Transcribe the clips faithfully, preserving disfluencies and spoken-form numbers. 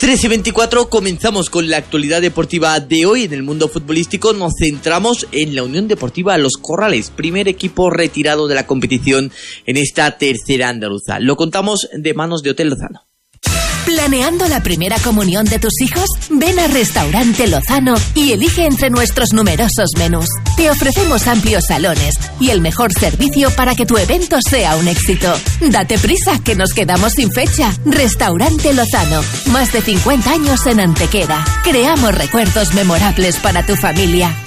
trece y veinticuatro, comenzamos con la actualidad deportiva de hoy. En el mundo futbolístico nos centramos en la Unión Deportiva Los Corrales, primer equipo retirado de la competición en esta tercera andaluza. Lo contamos de manos de Hotel Lozano. ¿Planeando la primera comunión de tus hijos? Ven a Restaurante Lozano y elige entre nuestros numerosos menús. Te ofrecemos amplios salones y el mejor servicio para que tu evento sea un éxito. Date prisa, que nos quedamos sin fecha. Restaurante Lozano, más de cincuenta años en Antequera. Creamos recuerdos memorables para tu familia.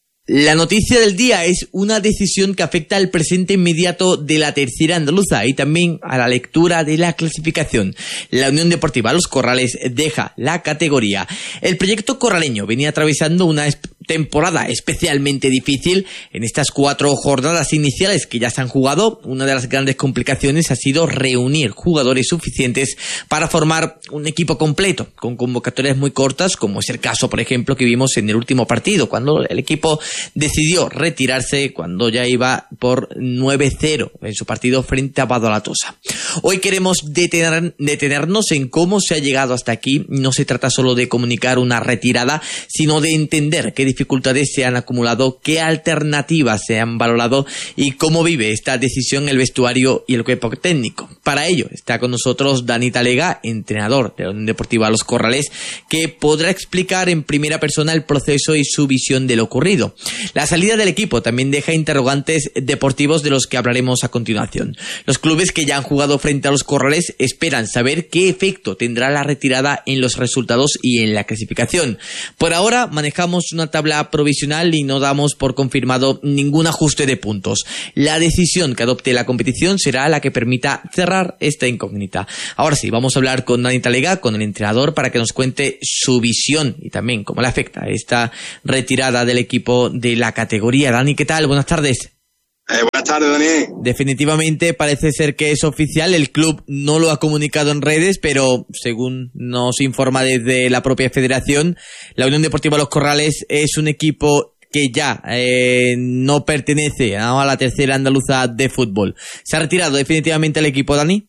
La noticia del día es una decisión que afecta al presente inmediato de la tercera andaluza y también a la lectura de la clasificación. La Unión Deportiva Los Corrales deja la categoría. El proyecto corraleño venía atravesando una temporada especialmente difícil. En estas cuatro jornadas iniciales que ya se han jugado, una de las grandes complicaciones ha sido reunir jugadores suficientes para formar un equipo completo, con convocatorias muy cortas, como es el caso, por ejemplo, que vimos en el último partido, cuando el equipo decidió retirarse cuando ya iba por nueve cero en su partido frente a Badalatosa. Hoy queremos detener, detenernos en cómo se ha llegado hasta aquí. No se trata solo de comunicar una retirada, sino de entender qué dificultades se han acumulado, qué alternativas se han valorado y cómo vive esta decisión el vestuario y el cuerpo técnico. Para ello está con nosotros Dani Talega, entrenador de la Unión Deportiva Los Corrales, que podrá explicar en primera persona el proceso y su visión de lo ocurrido. La salida del equipo también deja interrogantes deportivos de los que hablaremos a continuación. Los clubes que ya han jugado frente a Los Corrales esperan saber qué efecto tendrá la retirada en los resultados y en la clasificación. Por ahora manejamos una tabla provisional y no damos por confirmado ningún ajuste de puntos. La decisión que adopte la competición será la que permita cerrar esta incógnita. Ahora sí, vamos a hablar con Dani Talega, con el entrenador, para que nos cuente su visión y también cómo le afecta esta retirada del equipo de la categoría. Dani, ¿qué tal? Buenas tardes. Eh, buenas tardes, Dani. Definitivamente parece ser que es oficial. El club no lo ha comunicado en redes, pero según nos informa desde la propia federación, la Unión Deportiva Los Corrales es un equipo que ya eh, no pertenece a la tercera andaluza de fútbol. ¿Se ha retirado definitivamente el equipo, Dani?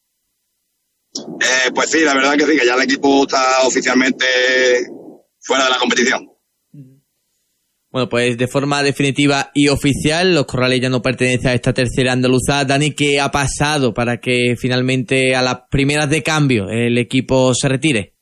Eh, pues sí, la verdad que sí, que ya el equipo está oficialmente fuera de la competición. Bueno, pues de forma definitiva y oficial, Los Corrales ya no pertenece a esta tercera andaluza. Dani, ¿qué ha pasado para que finalmente a las primeras de cambio el equipo se retire?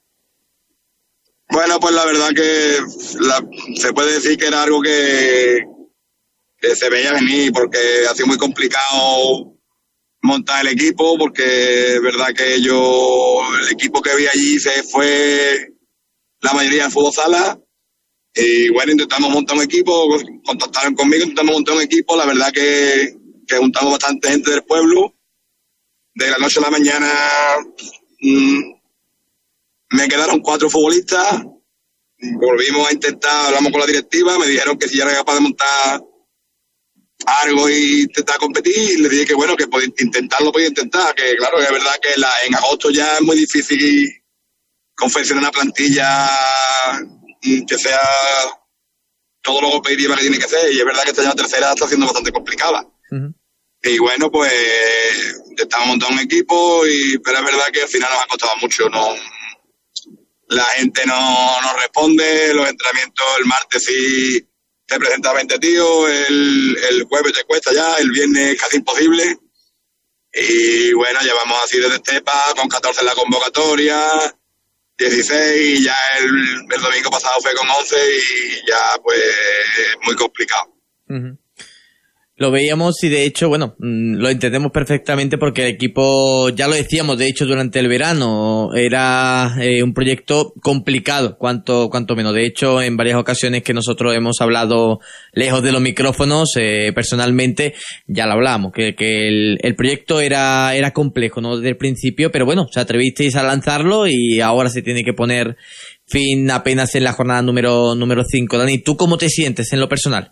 Bueno, pues la verdad que la, se puede decir que era algo que, que se veía venir, porque ha sido muy complicado montar el equipo, porque es verdad que yo, el equipo que vi allí se fue la mayoría de fútbol sala. Y bueno, intentamos montar un equipo, contactaron conmigo, intentamos montar un equipo. La verdad que, que juntamos bastante gente del pueblo. De la noche a la mañana mmm, me quedaron cuatro futbolistas. Volvimos a intentar, hablamos con la directiva, me dijeron que si ya era capaz de montar algo y intentar competir. Y le dije que bueno, que podía intentarlo, podía intentar. Que claro, es verdad que la, en agosto ya es muy difícil confeccionar una plantilla que sea todo lo competitiva que tiene que ser, y es verdad que esta ya tercera está siendo bastante complicada. Uh-huh. Y bueno, pues estamos montando un equipo, y pero es verdad que al final nos ha costado mucho. No, la gente no nos responde, los entrenamientos el martes sí te presenta veinte tíos, el, el jueves te cuesta ya, el viernes casi imposible, y bueno, llevamos así desde Estepa con catorce en la convocatoria, dieciséis, y ya el, el domingo pasado fue con once, y ya pues muy complicado. Uh-huh. Lo veíamos y de hecho, bueno, lo entendemos perfectamente porque el equipo, ya lo decíamos de hecho durante el verano, era eh, un proyecto complicado, cuanto cuanto menos. De hecho, en varias ocasiones que nosotros hemos hablado lejos de los micrófonos, eh, personalmente, ya lo hablamos, que, que el, el proyecto era era complejo, ¿no? Desde el principio, pero bueno, se atrevisteis a lanzarlo y ahora se tiene que poner fin apenas en la jornada número número cinco. Dani, ¿tú cómo te sientes en lo personal?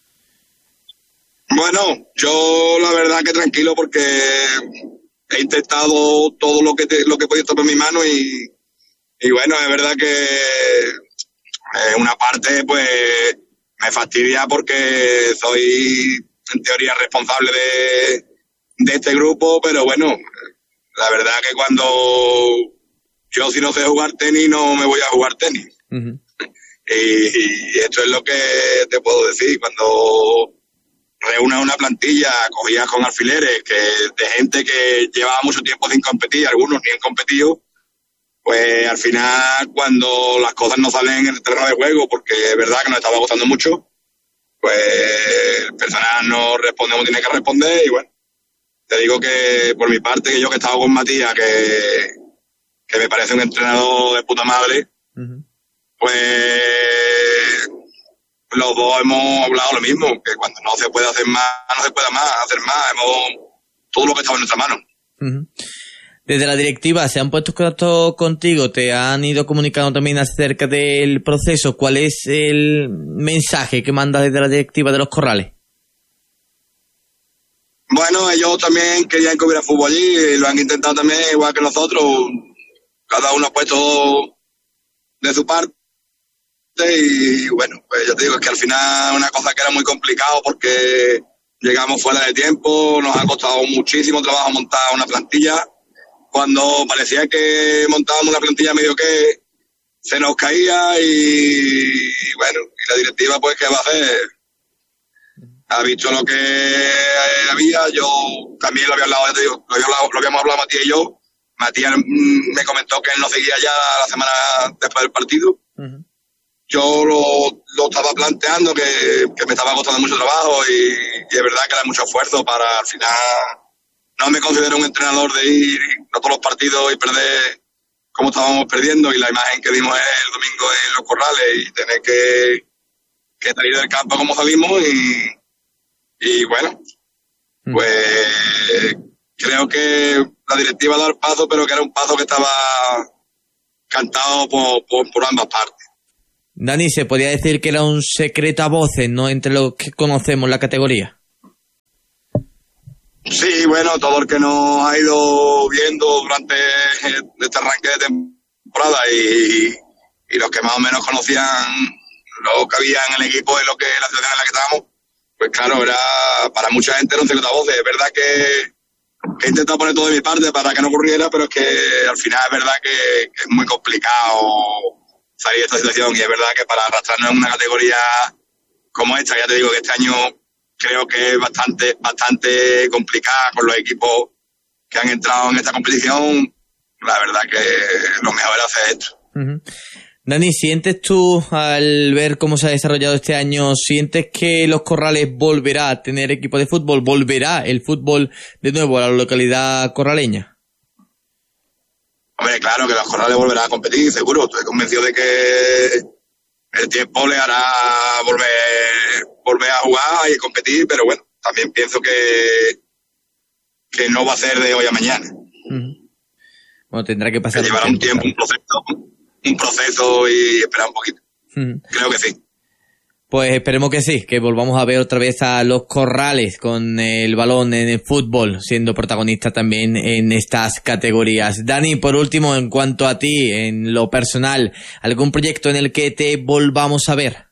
Bueno, yo la verdad que tranquilo, porque he intentado todo lo que te, lo que he podido estar por mi mano, y, y bueno, es verdad que eh, una parte pues me fastidia porque soy en teoría responsable de, de este grupo, pero bueno, la verdad que cuando yo si no sé jugar tenis no me voy a jugar tenis. Uh-huh. y, y esto es lo que te puedo decir. Cuando reúnes una plantilla cogida con alfileres que de gente que llevaba mucho tiempo sin competir, algunos ni han competido, pues al final cuando las cosas no salen en el terreno de juego, porque es verdad que nos estaba gustando mucho, pues el personal no responde como tiene que responder. Y bueno, te digo que por mi parte, que yo que he estado con Matías, que, que me parece un entrenador de puta madre, uh-huh. pues los dos hemos hablado lo mismo, que cuando no se puede hacer más, no se puede más, hacer más, hemos todo lo que estaba en nuestra mano. Uh-huh. Desde la directiva, ¿se han puesto en contacto contigo? ¿Te han ido comunicando también acerca del proceso? ¿Cuál es el mensaje que manda desde la directiva de Los Corrales? Bueno, ellos también querían que hubiera fútbol allí, y lo han intentado también, igual que nosotros. Cada uno ha puesto de su parte. Y bueno, pues yo te digo, es que al final una cosa que era muy complicado porque llegamos fuera de tiempo, nos ha costado muchísimo trabajo montar una plantilla. Cuando parecía que montábamos una plantilla medio que se nos caía y, y bueno, y la directiva pues ¿qué va a hacer? Ha visto lo que había. Yo también lo había hablado, ya te digo, lo, había hablado, lo habíamos hablado Matías y yo. Matías me comentó que él no seguía ya la semana después del partido. Uh-huh. Yo lo, lo estaba planteando que, que me estaba costando mucho trabajo y, y es verdad que era mucho esfuerzo para al final. No me considero un entrenador de ir a todos los partidos y perder como estábamos perdiendo, y la imagen que dimos el domingo en Los Corrales y tener que, que salir del campo como salimos y, y bueno, pues creo que la directiva ha dado el paso, pero que era un paso que estaba cantado por, por, por ambas partes. Dani, ¿se podría decir que era un secreto a voces, no entre los que conocemos la categoría? Sí, bueno, todo el que nos ha ido viendo durante este arranque de temporada y, y los que más o menos conocían lo que había en el equipo y lo que la situación en la que estábamos, pues claro, era para mucha gente era un secreto a voces. Es verdad que, que he intentado poner todo de mi parte para que no ocurriera, pero es que al final es verdad que, que es muy complicado salir de esta situación, y es verdad que para arrastrarnos en una categoría como esta, ya te digo que este año creo que es bastante, bastante complicada con los equipos que han entrado en esta competición. La verdad que lo mejor era hacer esto. Uh-huh. Dani, ¿sientes tú, al ver cómo se ha desarrollado este año, sientes que Los Corrales volverá a tener equipo de fútbol? ¿Volverá el fútbol de nuevo a la localidad corraleña? Hombre, claro que Los Corrales volverá a competir, seguro. Estoy convencido de que el tiempo le hará volver, volver a jugar y competir, pero bueno, también pienso que, que no va a ser de hoy a mañana. Uh-huh. Bueno, tendrá que pasar. Que llevará un tiempo, un proceso, un proceso y esperar un poquito. Uh-huh. Creo que sí. Pues esperemos que sí, que volvamos a ver otra vez a Los Corrales con el balón en el fútbol, siendo protagonista también en estas categorías. Dani, por último, en cuanto a ti, en lo personal, ¿algún proyecto en el que te volvamos a ver?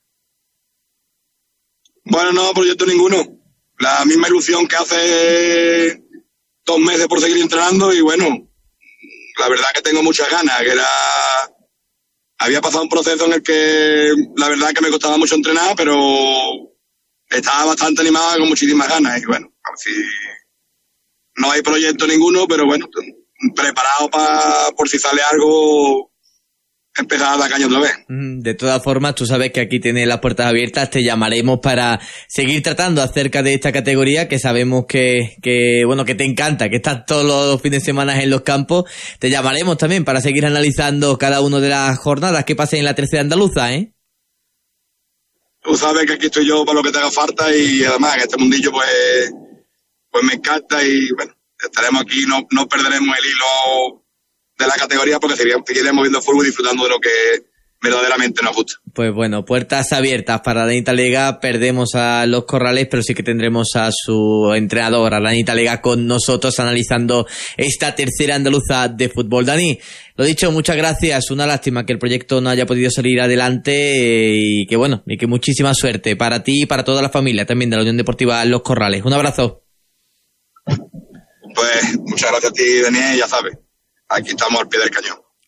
Bueno, no, proyecto ninguno. La misma ilusión que hace dos meses por seguir entrenando, y bueno, la verdad que tengo muchas ganas, que era... Había pasado un proceso en el que la verdad que me costaba mucho entrenar, pero estaba bastante animado y con muchísimas ganas. Y bueno, si no hay proyecto ninguno, pero bueno, preparado para por si sale algo, empezar a dar caña otra vez. De todas formas, tú sabes que aquí tienes las puertas abiertas, te llamaremos para seguir tratando acerca de esta categoría, que sabemos que, que bueno, que te encanta, que estás todos los fines de semana en los campos. Te llamaremos también para seguir analizando cada una de las jornadas que pasen en la tercera andaluza, ¿eh? Tú sabes que aquí estoy yo para lo que te haga falta, y además en este mundillo pues, pues me encanta, y bueno, estaremos aquí, no, no perderemos el hilo de la categoría, porque seguiremos viendo fútbol y disfrutando de lo que verdaderamente nos gusta. Pues bueno, puertas abiertas para la Anita Lega. Perdemos a Los Corrales, pero sí que tendremos a su entrenador, a la Anita Lega, con nosotros analizando esta tercera andaluza de fútbol. Dani, lo dicho, muchas gracias. Una lástima que el proyecto no haya podido salir adelante, y que bueno, y que muchísima suerte para ti y para toda la familia también de la Unión Deportiva Los Corrales. Un abrazo. Pues muchas gracias a ti, Daniel, ya sabes. Aquí estamos al pie del cañón.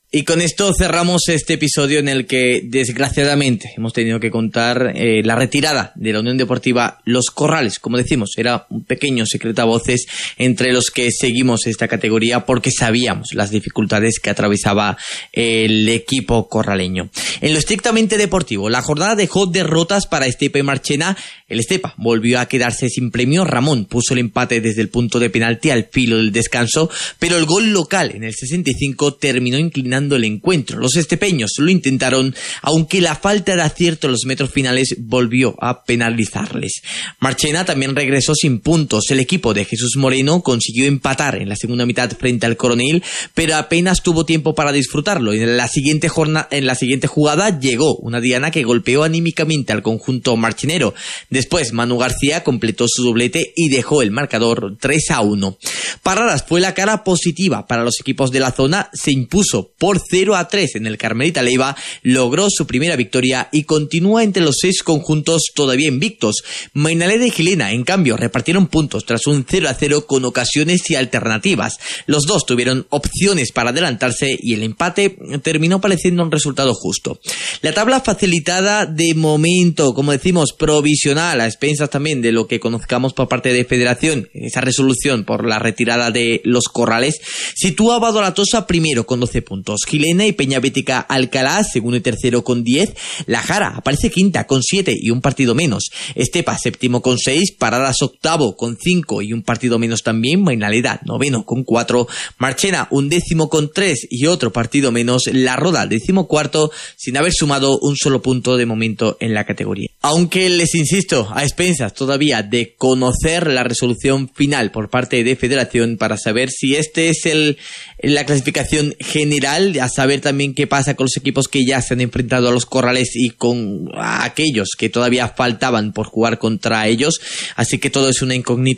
Y con esto cerramos este episodio en el que, desgraciadamente, hemos tenido que contar eh, la retirada de la Unión Deportiva Los Corrales. Como decimos, era un pequeño secreto a voces entre los que seguimos esta categoría porque sabíamos las dificultades que atravesaba el equipo corraleño. En lo estrictamente deportivo, la jornada dejó derrotas para Estepa y Marchena. El Estepa volvió a quedarse sin premio. Ramón puso el empate desde el punto de penalti al filo del descanso, pero el gol local en el sesenta y cinco terminó inclinando el encuentro. Los estepeños lo intentaron, aunque la falta de acierto en los metros finales volvió a penalizarles. Marchena también regresó sin puntos. El equipo de Jesús Moreno consiguió empatar en la segunda mitad frente al Coronel, pero apenas tuvo tiempo para disfrutarlo. En la siguiente jornada, en la siguiente jugada llegó una diana que golpeó anímicamente al conjunto marchenero. Después Manu García completó su doblete y dejó el marcador tres a uno. Paradas fue la cara positiva para los equipos de la zona. Se impuso por cero a tres en el Carmelita Leiva, logró su primera victoria y continúa entre los seis conjuntos todavía invictos. Mainaleda y Gilena, en cambio, repartieron puntos tras un cero a cero con ocasiones y alternativas. Los dos tuvieron opciones para adelantarse y el empate terminó pareciendo un resultado justo. La tabla facilitada de momento, como decimos, provisional, a expensas también de lo que conozcamos por parte de Federación, esa resolución por la retirada de Los Corrales, sitúa a Badolatosa primero con doce puntos. Gilena y Peñabética Alcalá segundo y tercero con diez. La Jara aparece quinta con siete y un partido menos. Estepa séptimo con seis. Paradas octavo con cinco y un partido menos también. Mainaleda noveno con cuatro. Marchena undécimo con tres y otro partido menos. La Roda décimo cuarto sin haber sumado un solo punto de momento en la categoría. Aunque les insisto, a expensas todavía de conocer la resolución final por parte de Federación para saber si este es el la clasificación general, a saber también qué pasa con los equipos que ya se han enfrentado a Los Corrales y con aquellos que todavía faltaban por jugar contra ellos, así que todo es una incógnita.